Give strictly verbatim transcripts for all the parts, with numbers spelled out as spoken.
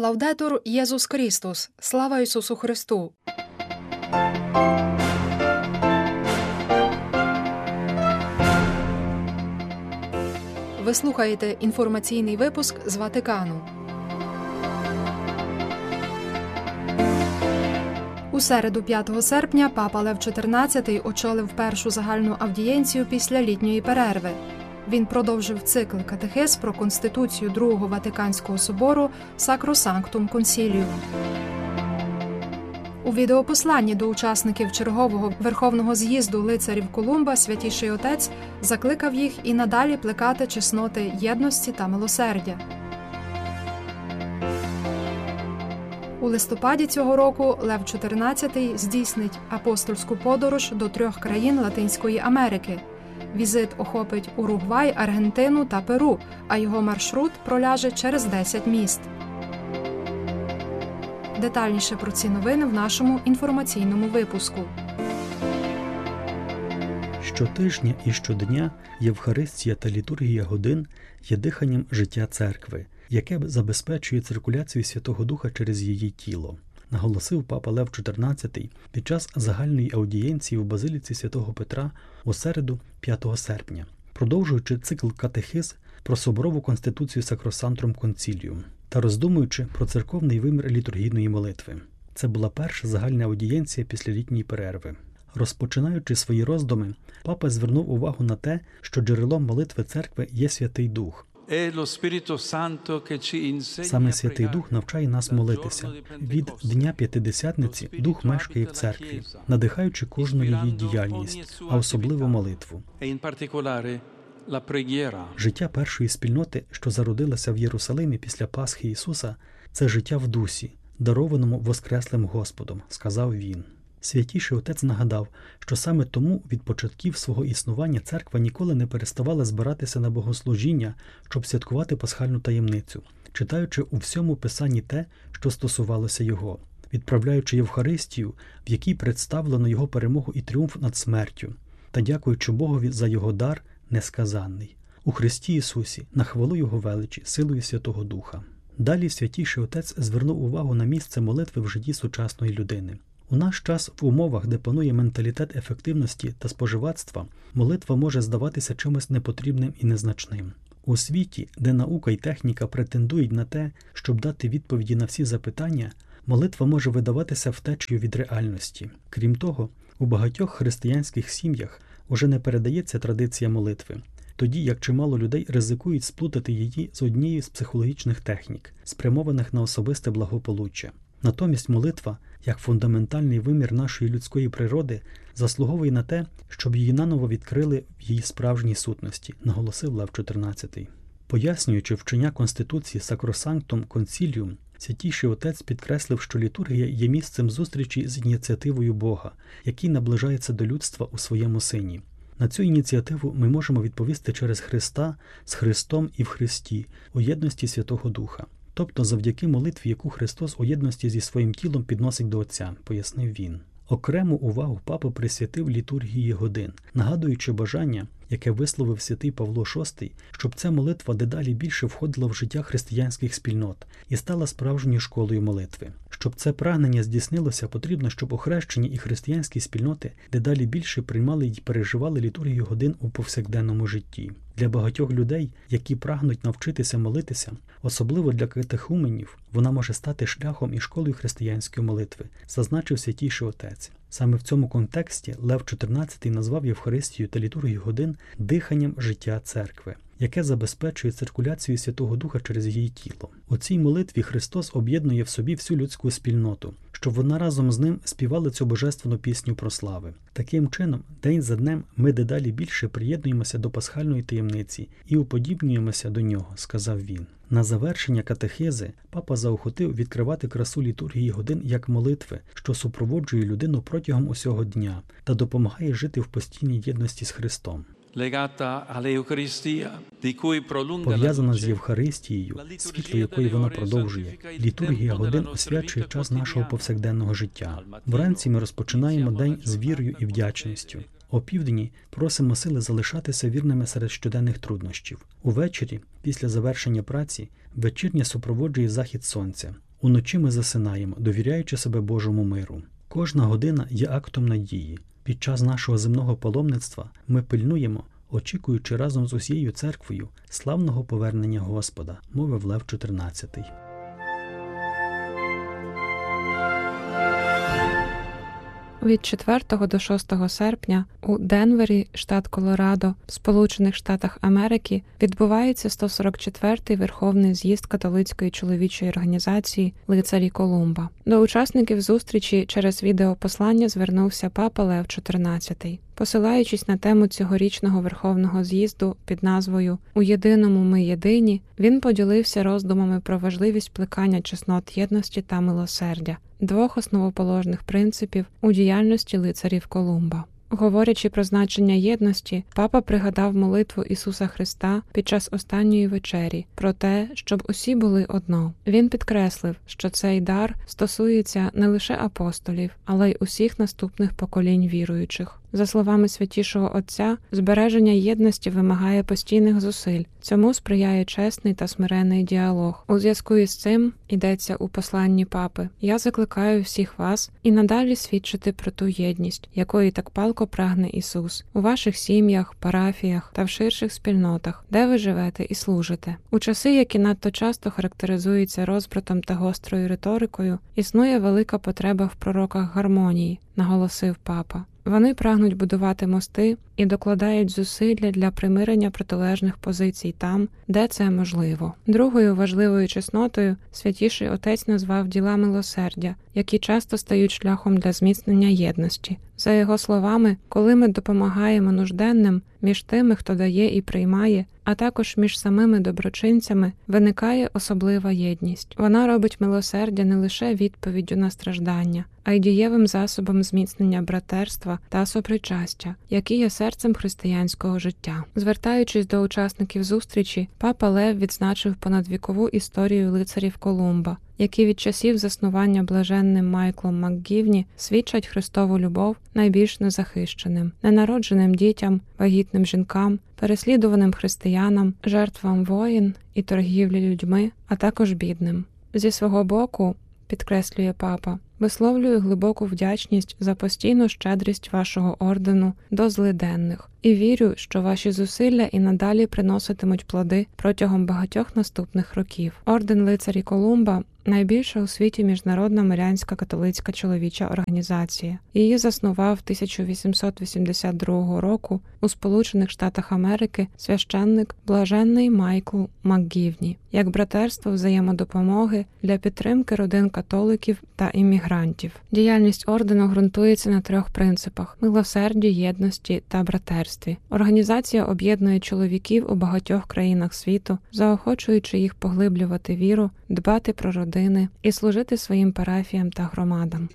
Лаудетур Єсус Христос! Слава Ісусу Христу! Ви слухаєте інформаційний випуск з Ватикану. У середу п'ятого серпня папа Лев чотирнадцятий очолив першу загальну аудієнцію після літньої перерви. Він продовжив цикл катехез про Конституцію Другого Ватиканського собору «Sacrosanctum Concilium». У відеопосланні до учасників чергового Верховного з'їзду лицарів Колумба Святіший Отець закликав їх і надалі плекати чесноти єдності та милосердя. У листопаді цього року Лев чотирнадцятий здійснить апостольську подорож до трьох країн Латинської Америки. Візит охопить Уругвай, Аргентину та Перу, а його маршрут проляже через десять міст. Детальніше про ці новини в нашому інформаційному випуску. Щотижня і щодня Євхаристія та літургія годин є диханням життя церкви, яке забезпечує циркуляцію Святого Духа через її тіло, наголосив папа Лев чотирнадцятий під час загальної аудієнції в Базиліці Святого Петра у середу п'ятого серпня, продовжуючи цикл катехез про соборову конституцію Sacrosanctum Concilium та роздумуючи про церковний вимір літургійної молитви. Це була перша загальна аудієнція після літньої перерви. Розпочинаючи свої роздуми, папа звернув увагу на те, що джерелом молитви церкви є Святий Дух. Саме Святий Дух навчає нас молитися. Від Дня П'ятидесятниці Дух мешкає в церкві, надихаючи кожну її діяльність, а особливо молитву. Життя першої спільноти, що зародилася в Єрусалимі після Пасхи Ісуса, це життя в дусі, дарованому Воскреслим Господом, сказав він. Святіший Отець нагадав, що саме тому від початків свого існування церква ніколи не переставала збиратися на богослужіння, щоб святкувати пасхальну таємницю, читаючи у всьому Писанні те, що стосувалося його, відправляючи Євхаристію, в якій представлено його перемогу і тріумф над смертю, та дякуючи Богові за його дар несказанний. У Христі Ісусі, на хвалу Його величі, силою Святого Духа. Далі Святіший Отець звернув увагу на місце молитви в житті сучасної людини. У наш час в умовах, де панує менталітет ефективності та споживацтва, молитва може здаватися чимось непотрібним і незначним. У світі, де наука і техніка претендують на те, щоб дати відповіді на всі запитання, молитва може видаватися втечею від реальності. Крім того, у багатьох християнських сім'ях уже не передається традиція молитви, тоді як чимало людей ризикують сплутати її з однією з психологічних технік, спрямованих на особисте благополуччя. Натомість молитва, як фундаментальний вимір нашої людської природи, заслуговує на те, щоб її наново відкрили в її справжній сутності, наголосив Лев чотирнадцятий. Пояснюючи вчення Конституції Sacrosanctum Concilium, Святіший Отець підкреслив, що літургія є місцем зустрічі з ініціативою Бога, який наближається до людства у своєму Сині. На цю ініціативу ми можемо відповісти через Христа, з Христом і в Христі, у єдності Святого Духа. Тобто завдяки молитві, яку Христос у єдності зі своїм тілом підносить до Отця, пояснив він. Окрему увагу папа присвятив літургії годин, нагадуючи бажання, яке висловив святий Павло шостий, щоб ця молитва дедалі більше входила в життя християнських спільнот і стала справжньою школою молитви. Щоб це прагнення здійснилося, потрібно, щоб охрещені і християнські спільноти дедалі більше приймали і переживали літургію годин у повсякденному житті. Для багатьох людей, які прагнуть навчитися молитися, особливо для катехуменів, вона може стати шляхом і школою християнської молитви, зазначив Святіший Отець. Саме в цьому контексті Лев чотирнадцятий назвав Євхаристію та літургію годин диханням життя церкви, яке забезпечує циркуляцію Святого Духа через її тіло. У цій молитві Христос об'єднує в собі всю людську спільноту, щоб вона разом з ним співала цю божественну пісню про слави. Таким чином, день за днем ми дедалі більше приєднуємося до пасхальної таємниці і уподібнюємося до нього, сказав він. На завершення катехези папа заохотив відкривати красу літургії годин як молитви, що супроводжує людину протягом усього дня та допомагає жити в постійній єдності з Христом. Пов'язана з Євхаристією, світло якої вона продовжує, літургія годин освячує час нашого повсякденного життя. Вранці ми розпочинаємо день з вірою і вдячністю. Опівдні просимо сили залишатися вірними серед щоденних труднощів. Увечері, після завершення праці, вечірня супроводжує захід сонця. Уночі ми засинаємо, довіряючи себе Божому миру. Кожна година є актом надії. Під час нашого земного паломництва ми пильнуємо, очікуючи разом з усією церквою славного повернення Господа, мовив Лев чотирнадцятий. Від четвертого до шостого серпня у Денвері, штат Колорадо, в Сполучених Штатах Америки, відбувається сто сорок четвертий Верховний з'їзд католицької чоловічої організації «Лицарі Колумба». До учасників зустрічі через відеопослання звернувся папа Лев чотирнадцятий. Посилаючись на тему цьогорічного Верховного з'їзду під назвою «У єдиному ми єдині», він поділився роздумами про важливість плекання чеснот єдності та милосердя, двох основоположних принципів у діяльності лицарів Колумба. Говорячи про значення єдності, папа пригадав молитву Ісуса Христа під час останньої вечері про те, щоб усі були одно. Він підкреслив, що цей дар стосується не лише апостолів, але й усіх наступних поколінь віруючих. За словами Святішого Отця, збереження єдності вимагає постійних зусиль. Цьому сприяє чесний та смиренний діалог. У зв'язку із цим, йдеться у посланні папи, я закликаю всіх вас і надалі свідчити про ту єдність, якої так палко прагне Ісус, у ваших сім'ях, парафіях та в ширших спільнотах, де ви живете і служите. У часи, які надто часто характеризуються розбратом та гострою риторикою, існує велика потреба в пророках гармонії, наголосив папа. Вони прагнуть будувати мости і докладають зусилля для примирення протилежних позицій там, де це можливо. Другою важливою чеснотою Святіший Отець назвав діла милосердя, які часто стають шляхом для зміцнення єдності. За його словами, коли ми допомагаємо нужденним між тими, хто дає і приймає, а також між самими доброчинцями, виникає особлива єдність. Вона робить милосердя не лише відповіддю на страждання, а й дієвим засобом зміцнення братерства та сопричастя, які є серцем християнського життя. Звертаючись до учасників зустрічі, папа Лев відзначив понадвікову історію лицарів Колумба, які від часів заснування блаженним Майклом МакГівні свідчать Христову любов найбільш незахищеним, ненародженим дітям, вагітним жінкам, переслідуваним християнам, жертвам воїн і торгівлі людьми, а також бідним. Зі свого боку, підкреслює папа, висловлюю глибоку вдячність за постійну щедрість вашого ордену до злиденних і вірю, що ваші зусилля і надалі приноситимуть плоди протягом багатьох наступних років. Орден лицарі Колумба – найбільша у світі міжнародна мирянська католицька чоловіча організація. Її заснував тисяча вісімсот вісімдесят другого року у Сполучених Штатах Америки священник блаженний Майкл МакГівні, як братерство взаємодопомоги для підтримки родин католиків та іммігрантів. Діяльність ордену ґрунтується на трьох принципах – милосерді, єдності та братерстві. Організація об'єднує чоловіків у багатьох країнах світу, заохочуючи їх поглиблювати віру, дбати про родини і служити своїм парафіям та громадам.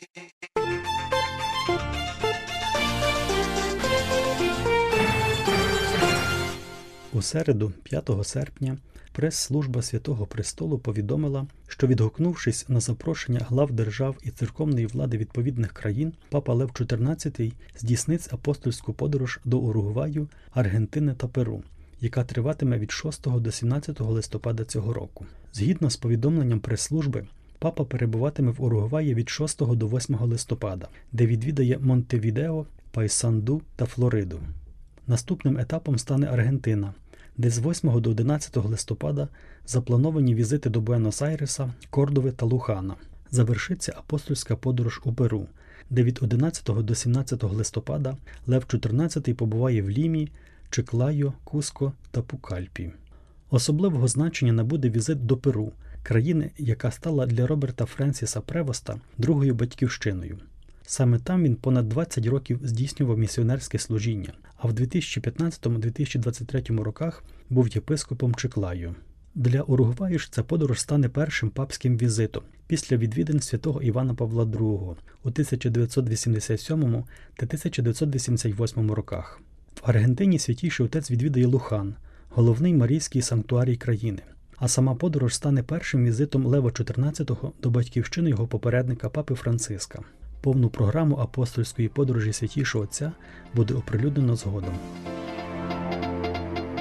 У середу, п'ятого серпня, прес-служба Святого Престолу повідомила, що, відгукнувшись на запрошення глав держав і церковної влади відповідних країн, папа Лев чотирнадцятий здійснить апостольську подорож до Уругваю, Аргентини та Перу, яка триватиме від шостого до сімнадцятого листопада цього року. Згідно з повідомленням прес-служби, папа перебуватиме в Уругваї від шостого до восьмого листопада, де відвідає Монтевідео, Пайсанду та Флориду. Наступним етапом стане Аргентина, де з восьмого до одинадцятого листопада заплановані візити до Буенос-Айреса, Кордови та Лухана. Завершиться апостольська подорож у Перу, де від одинадцятого до сімнадцятого листопада Лев чотирнадцятий побуває в Лімі, Чиклайо, Куско та Пукальпі. Особливого значення набуде візит до Перу, країни, яка стала для Роберта Френсіса Превоста другою батьківщиною. Саме там він понад двадцять років здійснював місіонерське служіння, а в дві тисячі п'ятнадцятому - дві тисячі двадцять третьому роках був єпископом Чиклайо. Для Уругваю ж ця подорож стане першим папським візитом після відвідин святого Івана Павла другого у тисяча дев'ятсот вісімдесят сьомому та тисяча дев'ятсот вісімдесят восьмому роках. В Аргентині Святіший Отець відвідає Лухан, головний марійський санктуарій країни, а сама подорож стане першим візитом Лева чотирнадцятого до батьківщини його попередника папи Франциска. Повну програму апостольської подорожі Святішого Отця буде оприлюднено згодом.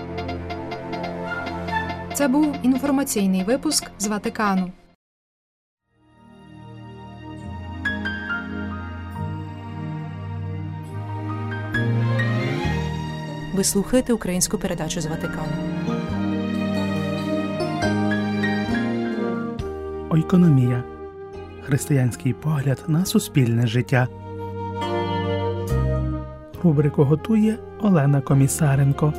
Це був інформаційний випуск з Ватикану. Ви слухаєте українську передачу з Ватикану. Ойкономія. Християнський погляд на суспільне життя. Рубрику готує Олена Комісаренко.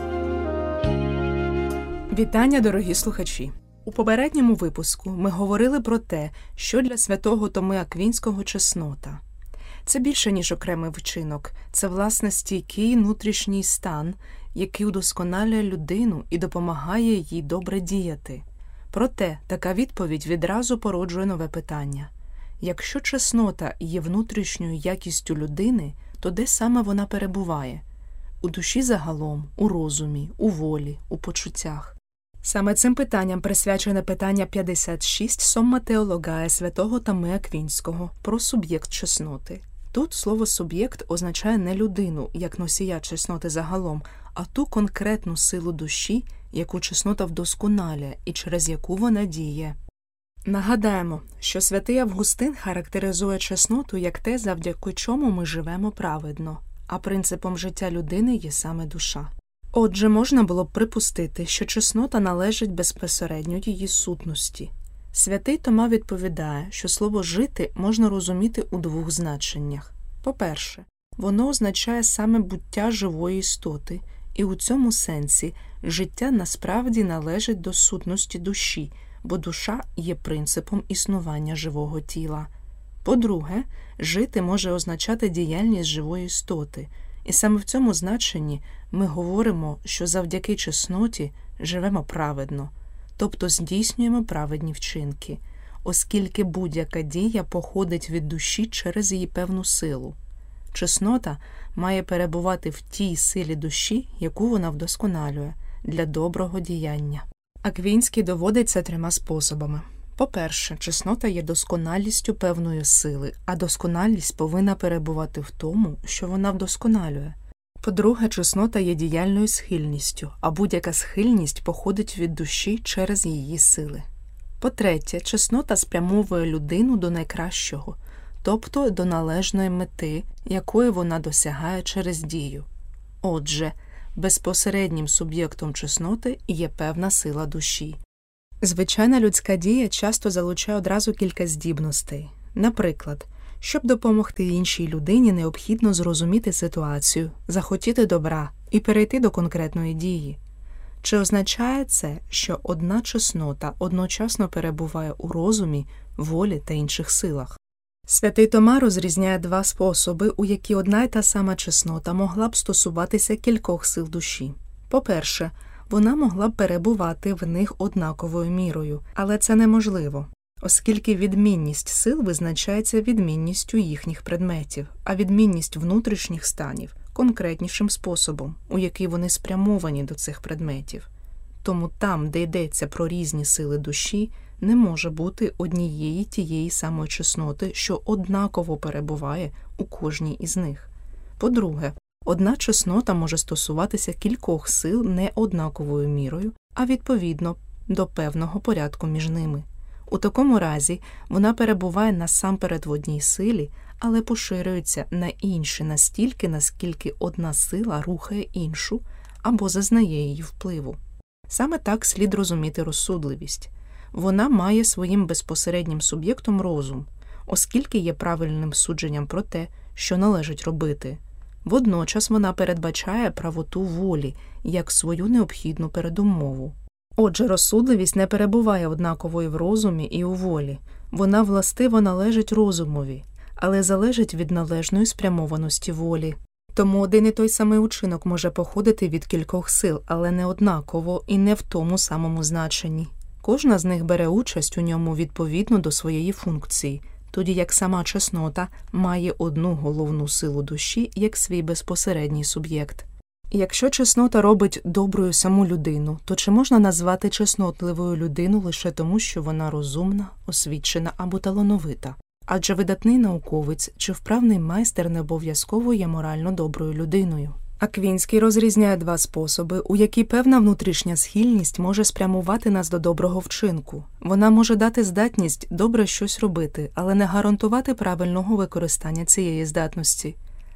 Вітання, дорогі слухачі! У попередньому випуску ми говорили про те, що для святого Томи Аквінського чеснота. Це більше, ніж окремий вчинок. Це, власне, стійкий внутрішній стан, який удосконалює людину і допомагає їй добре діяти. Проте, така відповідь відразу породжує нове питання. Якщо чеснота є внутрішньою якістю людини, то де саме вона перебуває? У душі загалом, у розумі, у волі, у почуттях. Саме цим питанням присвячене питання п'ятдесят шість Somma Theologiae святого Томи Аквінського про суб'єкт чесноти. Тут слово «суб'єкт» означає не людину, як носія чесноти загалом, а ту конкретну силу душі, яку чеснота вдосконалює і через яку вона діє. Нагадаємо, що святий Августин характеризує чесноту як те, завдяки чому ми живемо праведно, а принципом життя людини є саме душа. Отже, можна було б припустити, що чеснота належить безпосередньо її сутності. Святий Тома відповідає, що слово «жити» можна розуміти у двох значеннях. По-перше, воно означає саме буття живої істоти, і у цьому сенсі життя насправді належить до сутності душі, бо душа є принципом існування живого тіла. По-друге, жити може означати діяльність живої істоти, і саме в цьому значенні ми говоримо, що завдяки чесноті живемо праведно, тобто здійснюємо праведні вчинки, оскільки будь-яка дія походить від душі через її певну силу. Чеснота має перебувати в тій силі душі, яку вона вдосконалює, для доброго діяння. Аквінський доводить це трьома способами. По-перше, чеснота є досконалістю певної сили, а досконалість повинна перебувати в тому, що вона вдосконалює. По-друге, чеснота є діяльною схильністю, а будь-яка схильність походить від душі через її сили. По-третє, чеснота спрямовує людину до найкращого, тобто до належної мети, якої вона досягає через дію. Отже, безпосереднім суб'єктом чесноти є певна сила душі. Звичайна людська дія часто залучає одразу кілька здібностей. Наприклад, щоб допомогти іншій людині, необхідно зрозуміти ситуацію, захотіти добра і перейти до конкретної дії. Чи означає це, що одна чеснота одночасно перебуває у розумі, волі та інших силах? Святий Тома розрізняє два способи, у які одна й та сама чеснота могла б стосуватися кількох сил душі. По-перше, вона могла б перебувати в них однаковою мірою, але це неможливо, оскільки відмінність сил визначається відмінністю їхніх предметів, а відмінність внутрішніх станів – конкретнішим способом, у який вони спрямовані до цих предметів. Тому там, де йдеться про різні сили душі, не може бути однієї тієї самої чесноти, що однаково перебуває у кожній із них. По-друге, одна чеснота може стосуватися кількох сил не однаковою мірою, а відповідно до певного порядку між ними. У такому разі вона перебуває насамперед в одній силі, але поширюється на інші настільки, наскільки одна сила рухає іншу або зазнає її впливу. Саме так слід розуміти розсудливість. Вона має своїм безпосереднім суб'єктом розум, оскільки є правильним судженням про те, що належить робити. Водночас вона передбачає правоту волі як свою необхідну передумову. Отже, розсудливість не перебуває однаково і в розумі, і у волі. Вона властиво належить розумові, але залежить від належної спрямованості волі. Тому один і той самий учинок може походити від кількох сил, але не однаково і не в тому самому значенні. Кожна з них бере участь у ньому відповідно до своєї функції, тоді як сама чеснота має одну головну силу душі як свій безпосередній суб'єкт. Якщо чеснота робить доброю саму людину, то чи можна назвати чеснотливою людину лише тому, що вона розумна, освічена або талановита? Адже видатний науковець чи вправний майстер не обов'язково є морально доброю людиною. Аквінський розрізняє два способи, у які певна внутрішня схильність може спрямувати нас до доброго вчинку. Вона може дати здатність добре щось робити, але не гарантувати правильного використання цієї здатності.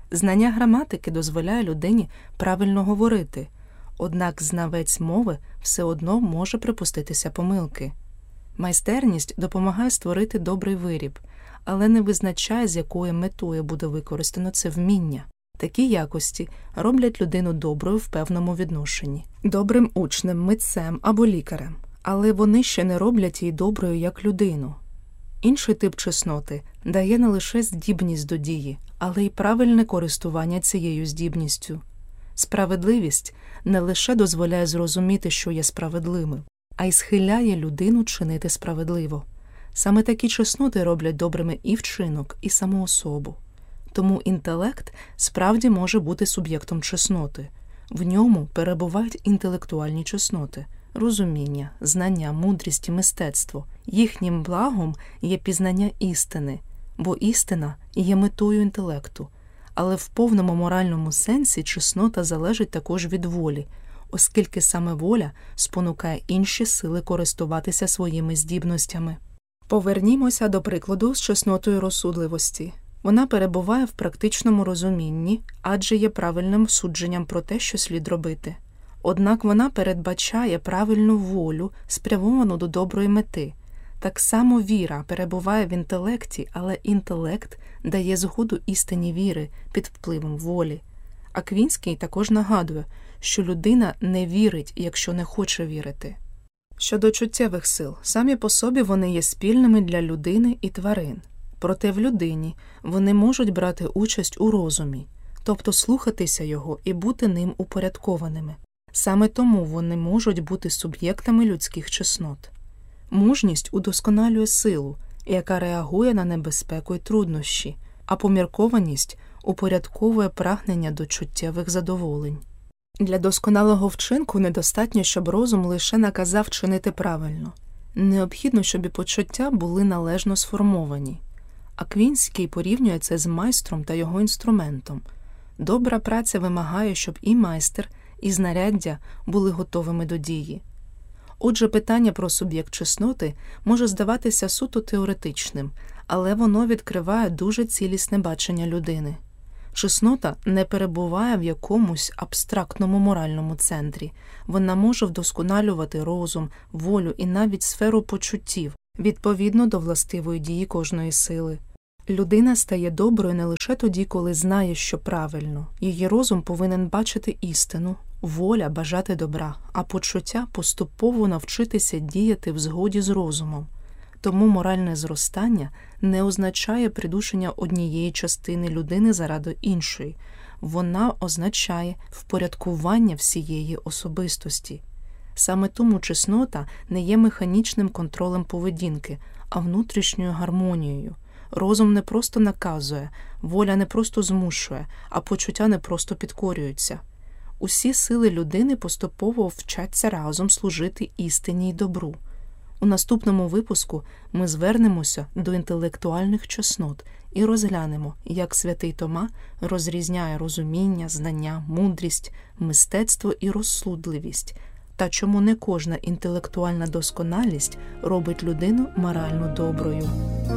Знання граматики дозволяє людині правильно говорити, однак знавець мови все одно може припуститися помилки. Майстерність допомагає створити добрий виріб, але не визначає, з якою метою буде використано це вміння. Такі якості роблять людину доброю в певному відношенні, добрим учнем, митцем або лікарем, але вони ще не роблять її доброю як людину. Інший тип чесноти дає не лише здібність до дії, але й правильне користування цією здібністю. Справедливість не лише дозволяє зрозуміти, що є справедливим, а й схиляє людину чинити справедливо. Саме такі чесноти роблять добрими і вчинок, і саму особу. Тому інтелект справді може бути суб'єктом чесноти. В ньому перебувають інтелектуальні чесноти – розуміння, знання, мудрість і мистецтво. Їхнім благом є пізнання істини, бо істина є метою інтелекту. Але в повному моральному сенсі чеснота залежить також від волі, оскільки саме воля спонукає інші сили користуватися своїми здібностями. Повернімося до прикладу з чеснотою розсудливості. Вона перебуває в практичному розумінні, адже є правильним судженням про те, що слід робити. Однак вона передбачає правильну волю, спрямовану до доброї мети. Так само віра перебуває в інтелекті, але інтелект дає згоду істині віри під впливом волі. Аквінський також нагадує, що людина не вірить, якщо не хоче вірити. Щодо чуттєвих сил, самі по собі вони є спільними для людини і тварин. Проте в людині вони можуть брати участь у розумі, тобто слухатися його і бути ним упорядкованими. Саме тому вони можуть бути суб'єктами людських чеснот. Мужність удосконалює силу, яка реагує на небезпеку й труднощі, а поміркованість упорядковує прагнення до чуттєвих задоволень. Для досконалого вчинку недостатньо, щоб розум лише наказав чинити правильно. Необхідно, щоб і почуття були належно сформовані. Аквінський порівнює це з майстром та його інструментом. Добра праця вимагає, щоб і майстер, і знаряддя були готовими до дії. Отже, питання про суб'єкт чесноти може здаватися суто теоретичним, але воно відкриває дуже цілісне бачення людини. Чеснота не перебуває в якомусь абстрактному моральному центрі. Вона може вдосконалювати розум, волю і навіть сферу почуттів, відповідно до властивої дії кожної сили. Людина стає доброю не лише тоді, коли знає, що правильно. Її розум повинен бачити істину, воля бажати добра, а почуття поступово навчитися діяти в згоді з розумом. Тому моральне зростання не означає придушення однієї частини людини заради іншої. Вона означає впорядкування всієї особистості. Саме тому чеснота не є механічним контролем поведінки, а внутрішньою гармонією. Розум не просто наказує, воля не просто змушує, а почуття не просто підкорюються. Усі сили людини поступово вчаться разом служити істині й добру. У наступному випуску ми звернемося до інтелектуальних чеснот і розглянемо, як святий Тома розрізняє розуміння, знання, мудрість, мистецтво і розсудливість, та чому не кожна інтелектуальна досконалість робить людину морально доброю.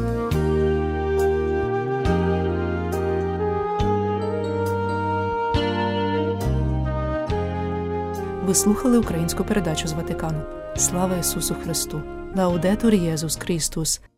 Ви слухали українську передачу з Ватикану. Слава Ісусу Христу! Лаудетур Єсус Христос!